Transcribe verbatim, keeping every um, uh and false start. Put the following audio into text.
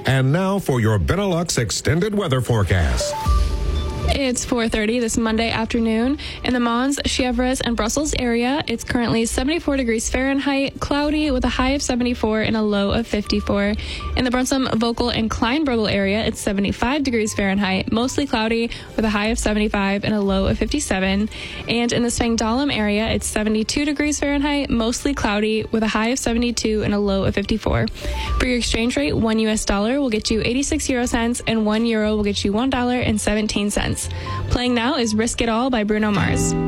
And now for your Benelux extended weather forecast. It's four thirty this Monday afternoon. In the Mons, Chèvres, and Brussels area, it's currently seventy-four degrees Fahrenheit, cloudy with a high of seventy-four and a low of fifty-four. In the Brunsum, Vogel, and Kleinbrugel area, it's seventy-five degrees Fahrenheit, mostly cloudy with a high of seventy-five and a low of fifty-seven. And in the Spangdahlem area, it's seventy-two degrees Fahrenheit, mostly cloudy with a high of seventy-two and a low of fifty-four. For your exchange rate, one U S dollar will get you eighty-six euro cents and one euro will get you one dollar and seventeen cents. Playing now is Risk It All by Bruno Mars.